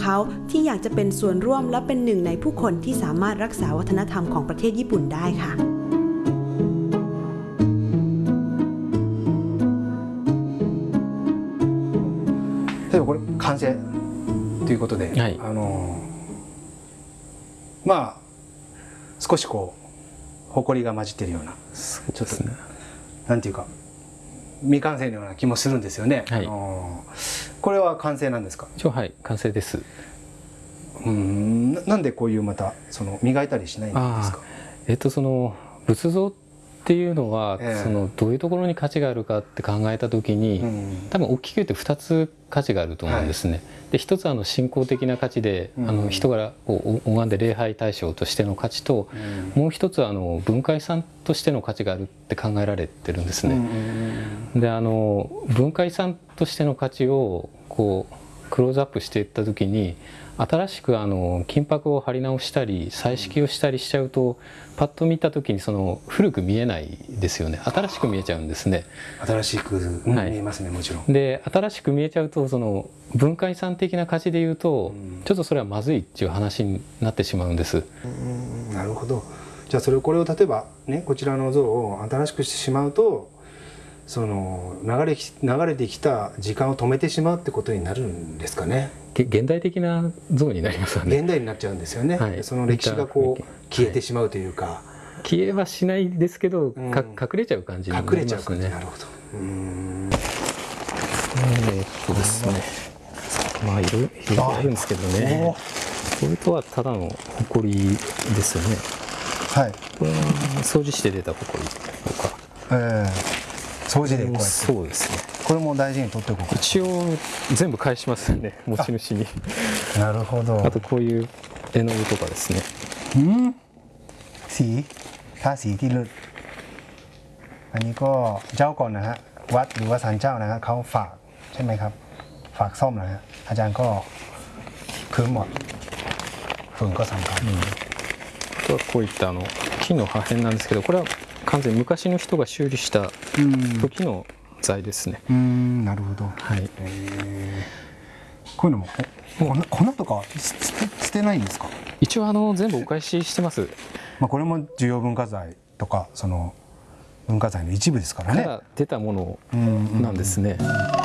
เขาที่อยากจะเป็นส่วนร่วมและเป็นหนึ่งในผู้คนที่สามารถรักษาวัฒนธรรมของประเทศญี่ปุ่นได้ค่ะ例えばこれ完成ということで、はい、まあ少しこう埃が混じってるような、ちょっとなんていうか未完成のような気もするんですよね。はい、これは完成なんですか？ はい、完成です。 なんでこういうまたその磨いたりしないんですか？ その仏像っていうのは、そのどういうところに価値があるかって考えた時に、多分大きく言って2つ価値があると思うんですね。はい、で一つは信仰的な価値で、人が拝んで礼拝対象としての価値と、もう一つは文化遺産としての価値があるって考えられてるんですね。で文化遺産としての価値をこうクローズアップしていった時に、新しく金箔を貼り直したり彩色をしたりしちゃうと、パッと見た時に古く見えないですよね。新しく見えちゃうんですね。 新しく見えますね、もちろん。 で新しく見えちゃうと、文化遺産的な価値でいうと、ちょっとそれはまずいっていう話になってしまうんです。 なるほど。じゃあこれを例えばね、こちらの像を新しくしてしまうと、その流れてきた時間を止めてしまうってことになるんですかね。 現代的な像になりますよね。 現代になっちゃうんですよね。はい、その歴史がこう消えてしまうというか、はい、 消えはしないですけど、隠れちゃう感じになりますね。 隠れちゃう感じ。なるほど。 ですね。まあいろいろあるんですけどね。これとはただの埃ですよね。はい。これは掃除して出た埃とか。 掃除でこうやって。 そうですね。 これも大事に取っておこう。 一応全部返しますよね、持ち主に。 なるほど。 あとこういう絵の具とかですね。 ทาสีที่ลึกอันนี้ก็เจ้าก่อนนะฮะวัดหรือว่าศาลเจ้านะฮะเขาฝากใช่ไหมครับฝากซ่อมนะฮะอาจารย์ก็คืนหมดฝุ่นก็สำคัญ。 あとはこういった木の破片なんですけど、これは完全に昔の人が修理した時の材ですね。 なるほど。はい。こういうのも粉とか捨てないんですか？ 一応全部お返ししてます。 まあこれも重要文化財とか文化財の一部ですからね。 から出たものなんですね。